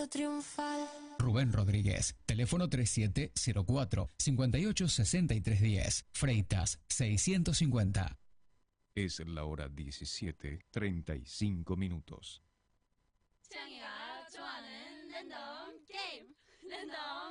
triunfal. Rubén Rodríguez, teléfono 3704-586310, Freitas 650. Es la hora 17:35. 취향이가 좋아하는 랜덤 게임 랜덤